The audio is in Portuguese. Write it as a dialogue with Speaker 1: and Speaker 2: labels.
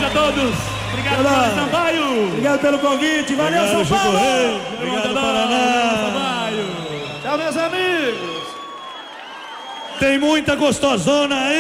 Speaker 1: a todos. Obrigado, Paulo Sampaio.
Speaker 2: Obrigado pelo convite. Valeu,
Speaker 3: Obrigado,
Speaker 2: São Paulo.
Speaker 3: Obrigado, Paraná.
Speaker 1: Sampaio.
Speaker 2: Tchau, meus amigos.
Speaker 3: Tem muita gostosona aí.